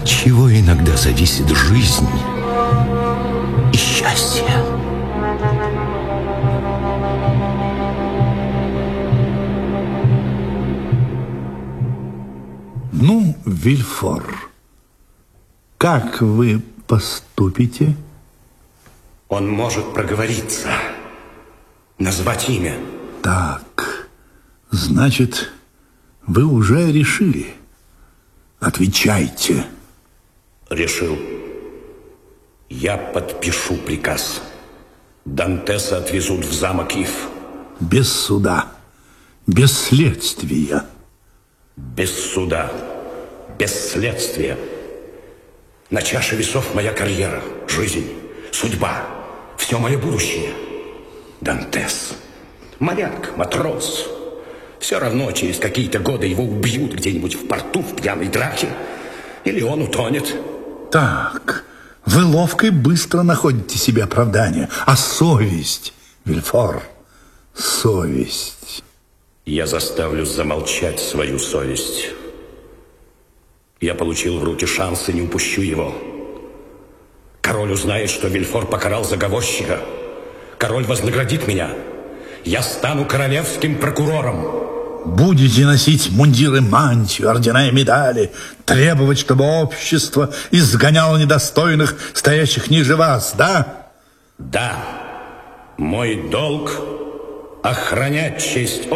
От чего иногда зависит жизнь и счастье. Ну, Вильфор, как вы поступите? Он может проговориться, назвать имя. Так, значит, вы уже решили. Отвечайте. Решил. Я подпишу приказ. Дантеса отвезут в замок Ив. Без суда, без следствия. Без суда, без следствия. На чаше весов моя карьера, жизнь, судьба, все мое будущее. Дантес, моряк, матрос. Все равно через какие-то годы его убьют где-нибудь в порту в пьяной драке. Или он утонет. Так, вы ловко и быстро находите себе оправдание. А совесть, Вильфор, совесть. Я заставлю замолчать свою совесть. Я получил в руки шанс и не упущу его. Король узнает, что Вильфор покарал заговорщика. Король вознаградит меня. Я стану королевским прокурором. Будете носить мундиры, мантию, ордена и медали, требовать, чтобы общество изгоняло недостойных, стоящих ниже вас, да? Да. Мой долг — охранять честь